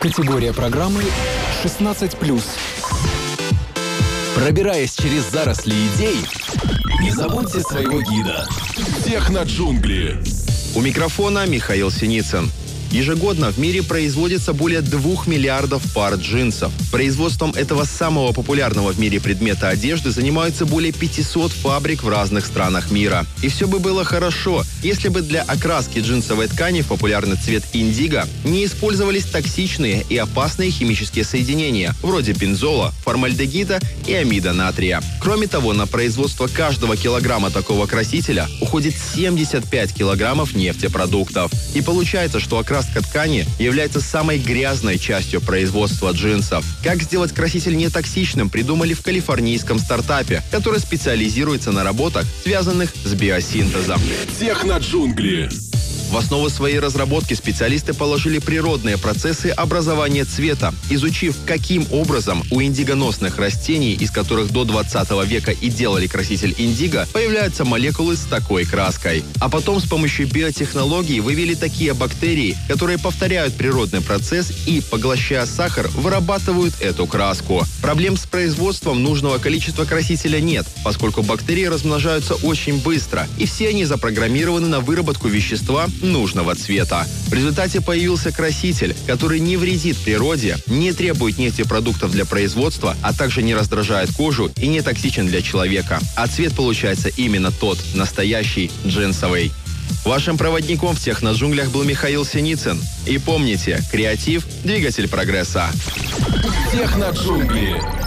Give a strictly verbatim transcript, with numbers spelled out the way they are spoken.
Категория программы шестнадцать плюс. Пробираясь через заросли идей, не забудьте своего гида. Техноджунгли. У микрофона Михаил Синицын. Ежегодно в мире производится более двух миллиардов пар джинсов. Производством этого самого популярного в мире предмета одежды занимаются более пятисот фабрик в разных странах мира. И все бы было хорошо, если бы для окраски джинсовой ткани в популярный цвет индиго не использовались токсичные и опасные химические соединения, вроде бензола, формальдегида и амида натрия. Кроме того, на производство каждого килограмма такого красителя уходит семьдесят пять килограммов нефтепродуктов. И получается, что окраска ткани является самой грязной частью производства джинсов. Как сделать краситель нетоксичным, придумали в калифорнийском стартапе, который специализируется на работах, связанных с биосинтезом. Техноджунгли. В основу своей разработки специалисты положили природные процессы образования цвета, изучив, каким образом у индигоносных растений, из которых до двадцатого века и делали краситель индиго, появляются молекулы с такой краской. А потом с помощью биотехнологий вывели такие бактерии, которые повторяют природный процесс и, поглощая сахар, вырабатывают эту краску. Проблем с производством нужного количества красителя нет, поскольку бактерии размножаются очень быстро, и все они запрограммированы на выработку вещества нужного цвета. В результате появился краситель, который не вредит природе, не требует нефтепродуктов для производства, а также не раздражает кожу и не токсичен для человека. А цвет получается именно тот, настоящий, джинсовый. Вашим проводником в техноджунглях был Михаил Синицын. И помните, креатив – двигатель прогресса. Техноджунгли.